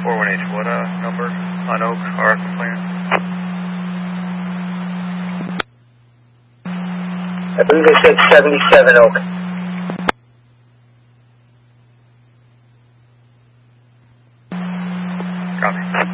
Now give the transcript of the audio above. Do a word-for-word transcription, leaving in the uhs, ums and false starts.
four one H, what uh, number on Oak, R F complaint? I believe they said seventy-seven Oak. Copy.